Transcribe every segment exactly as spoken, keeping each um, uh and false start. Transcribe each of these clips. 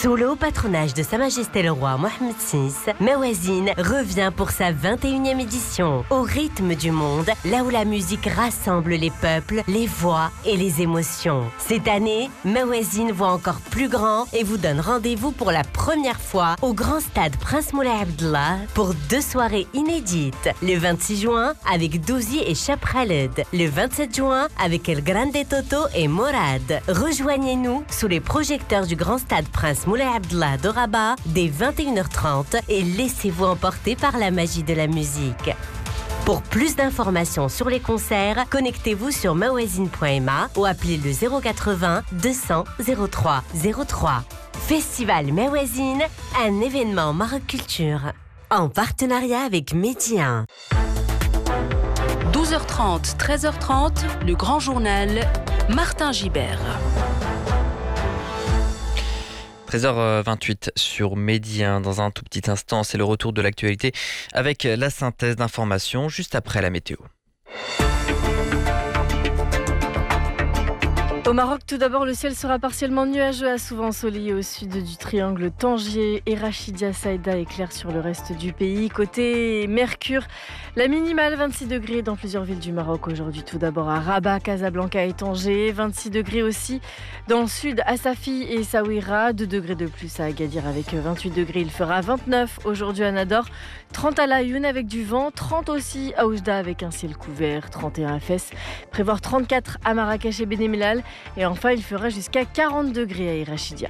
Sous le haut patronage de Sa Majesté le Roi Mohammed six, Mawazine revient pour sa vingt et unième édition, au rythme du monde, là où la musique rassemble les peuples, les voix et les émotions. Cette année, Mawazine voit encore plus grand et vous donne rendez-vous pour la première fois au Grand Stade Prince Moulay Abdellah pour deux soirées inédites. Le vingt-six juin avec Douzi et Chap Khaled. Le vingt-sept juin avec El Grande Toto et Morad. Rejoignez-nous sous les projecteurs du Grand Stade Prince Moulay Abdellah de Rabat dès vingt et une heures trente et laissez-vous emporter par la magie de la musique. Pour plus d'informations sur les concerts, connectez-vous sur mawazine point m a ou appelez le zéro quatre-vingts deux cents zéro trois zéro trois. Festival Mawazine, un événement Maroc Culture, en partenariat avec Média. douze heures trente, treize heures trente, le grand journal, Martin Gibert. treize heures vingt-huit sur Média. Dans un tout petit instant, c'est le retour de l'actualité avec la synthèse d'informations juste après la météo. Au Maroc, tout d'abord, le ciel sera partiellement nuageux à souvent ensoleillé au sud du triangle Tangier et Rachidia Saïda est clair sur le reste du pays. Côté Mercure, la minimale vingt-six degrés dans plusieurs villes du Maroc aujourd'hui. Tout d'abord à Rabat, Casablanca et Tanger, vingt-six degrés aussi dans le sud à Safi et Saouira, deux degrés de plus à Agadir avec vingt-huit degrés. Il fera vingt-neuf aujourd'hui à Nador, trente à Laayoune avec du vent, trente aussi à Oujda avec un ciel couvert, trente et un à Fès, prévoir trente-quatre à Marrakech et Bénémelal. Et enfin, il fera jusqu'à quarante degrés à Irachidia.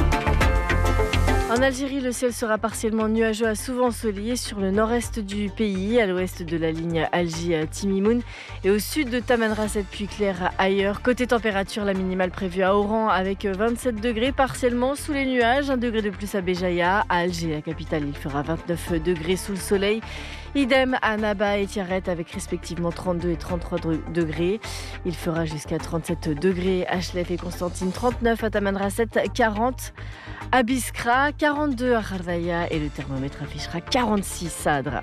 En Algérie, le ciel sera partiellement nuageux à souvent ensoleillé sur le nord-est du pays, à l'ouest de la ligne Alger-Timimoun et au sud de Tamanrasset puis clair ailleurs. Côté température, la minimale prévue à Oran avec vingt-sept degrés partiellement sous les nuages, un degré de plus à Béjaïa, à Alger, la capitale, il fera vingt-neuf degrés sous le soleil. Idem à Naba et Tiaret avec respectivement trente-deux et trente-trois degrés. Il fera jusqu'à trente-sept degrés à Chlef et Constantine, trente-neuf à Tamanrasset, quarante à Biskra, quarante-deux à Khardaïa et le thermomètre affichera quarante-six à Adra.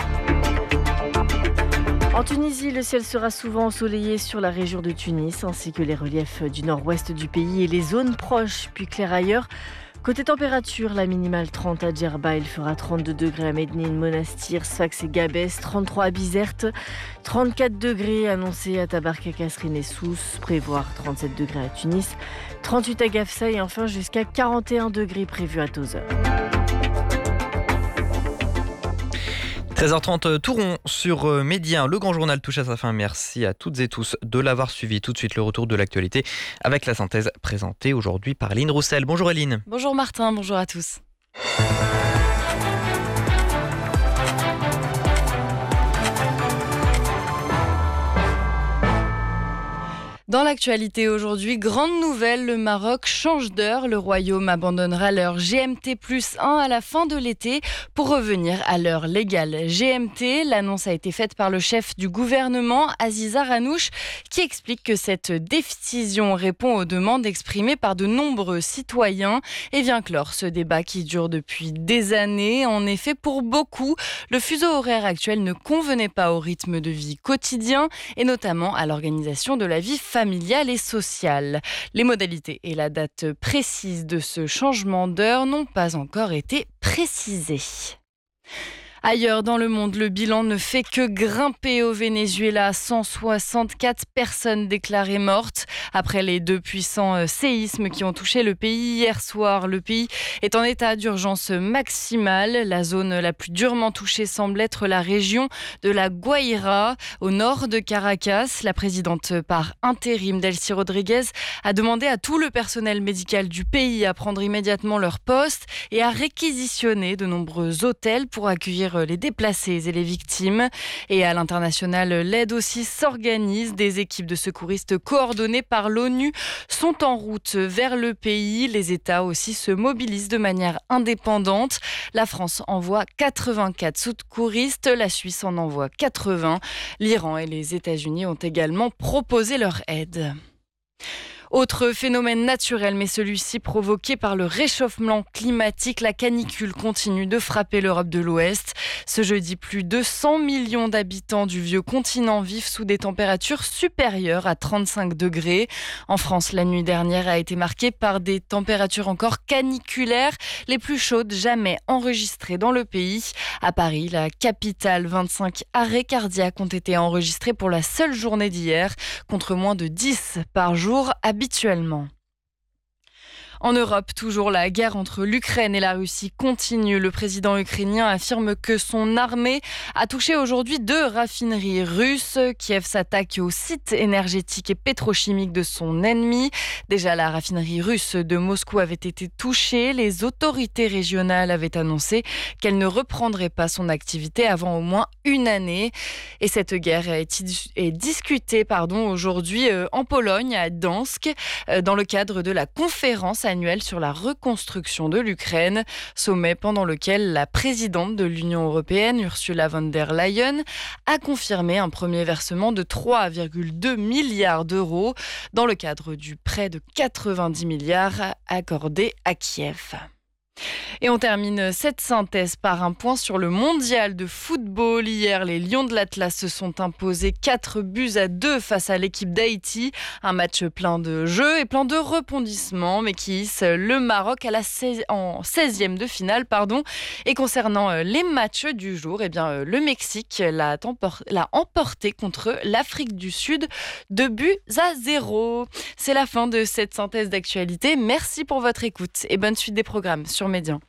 En Tunisie, le ciel sera souvent ensoleillé sur la région de Tunis ainsi que les reliefs du nord-ouest du pays et les zones proches puis claires ailleurs. Côté température, la minimale trente à Djerba, il fera trente-deux degrés à Mednine, Monastir, Sfax et Gabès, trente-trois à Bizerte, trente-quatre degrés annoncés à Tabarka, Kasserine et Sousse, prévoir trente-sept degrés à Tunis, trente-huit à Gafsa et enfin jusqu'à quarante et un degrés prévus à Tozeur. treize heures trente, tout rond sur Média. Le grand journal touche à sa fin. Merci à toutes et tous de l'avoir suivi. Tout de suite, le retour de l'actualité avec la synthèse présentée aujourd'hui par Aline Roussel. Bonjour Aline. Bonjour Martin, bonjour à tous. Dans l'actualité aujourd'hui, grande nouvelle, le Maroc change d'heure. Le Royaume abandonnera l'heure G M T plus un à la fin de l'été pour revenir à l'heure légale G M T. L'annonce a été faite par le chef du gouvernement, Aziza Ranouch, qui explique que cette décision répond aux demandes exprimées par de nombreux citoyens et vient clore ce débat qui dure depuis des années. En effet, pour beaucoup, le fuseau horaire actuel ne convenait pas au rythme de vie quotidien et notamment à l'organisation de la vie familiale. familiale et sociale. Les modalités et la date précise de ce changement d'heure n'ont pas encore été précisées. Ailleurs dans le monde, le bilan ne fait que grimper au Venezuela. cent soixante-quatre personnes déclarées mortes après les deux puissants séismes qui ont touché le pays hier soir. Le pays est en état d'urgence maximale. La zone la plus durement touchée semble être la région de la Guaira, au nord de Caracas. La présidente par intérim, Delcy Rodriguez, a demandé à tout le personnel médical du pays à prendre immédiatement leur poste et à réquisitionner de nombreux hôtels pour accueillir les déplacés et les victimes. Et à l'international, l'aide aussi s'organise. Des équipes de secouristes coordonnées par l'ONU sont en route vers le pays. Les États aussi se mobilisent de manière indépendante. La France envoie quatre-vingt-quatre secouristes, la Suisse en envoie quatre-vingts. L'Iran et les États-Unis ont également proposé leur aide. Autre phénomène naturel, mais celui-ci provoqué par le réchauffement climatique, la canicule continue de frapper l'Europe de l'Ouest. Ce jeudi, plus de cent millions d'habitants du vieux continent vivent sous des températures supérieures à trente-cinq degrés. En France, la nuit dernière a été marquée par des températures encore caniculaires, les plus chaudes jamais enregistrées dans le pays. À Paris, la capitale, vingt-cinq arrêts cardiaques ont été enregistrés pour la seule journée d'hier, contre moins de dix par jour habituellement. En Europe, toujours la guerre entre l'Ukraine et la Russie continue. Le président ukrainien affirme que son armée a touché aujourd'hui deux raffineries russes. Kiev s'attaque au site énergétique et pétrochimique de son ennemi. Déjà, la raffinerie russe de Moscou avait été touchée. Les autorités régionales avaient annoncé qu'elle ne reprendrait pas son activité avant au moins une année. Et cette guerre est, est discutée pardon, aujourd'hui en Pologne, à Gdansk, dans le cadre de la conférence annuel sur la reconstruction de l'Ukraine, sommet pendant lequel la présidente de l'Union européenne, Ursula von der Leyen, a confirmé un premier versement de trois virgule deux milliards d'euros dans le cadre du prêt de quatre-vingt-dix milliards accordé à Kiev. Et on termine cette synthèse par un point sur le mondial de football. Hier, les Lions de l'Atlas se sont imposés quatre buts à deux face à l'équipe d'Haïti. Un match plein de jeux et plein de rebondissements, mais qui hisse le Maroc à la seize, en seizième de finale. Pardon. Et concernant les matchs du jour, eh bien, le Mexique l'a, tempor- l'a emporté contre l'Afrique du Sud, deux buts à zéro. C'est la fin de cette synthèse d'actualité. Merci pour votre écoute et bonne suite des programmes sur Média.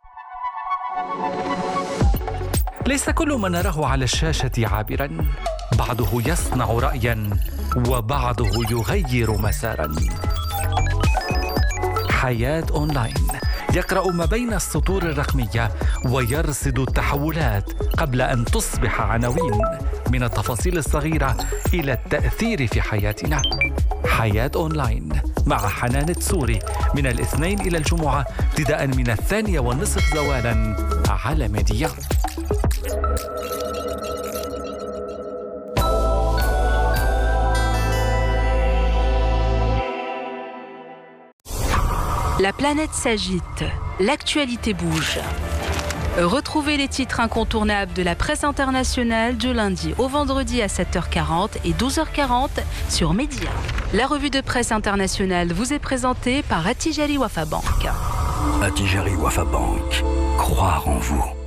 ليس كل ما نراه على الشاشة عابراً، بعضه يصنع رأياً وبعضه يغير مساراً. حياة أونلاين يقرأ ما بين السطور الرقمية ويرصد التحولات قبل أن تصبح عناوين، من التفاصيل الصغيرة إلى التأثير في حياتنا. حياة أونلاين مع حنان التسوري من الاثنين إلى الجمعة ابتداء من الثانية والنصف زوالاً على ميديا. La planète s'agite, l'actualité bouge. Retrouvez les titres incontournables de la presse internationale du lundi au vendredi à sept heures quarante et douze heures quarante sur Média. La revue de presse internationale vous est présentée par Attijari Wafa Bank. Attijari Wafa Bank, croire en vous.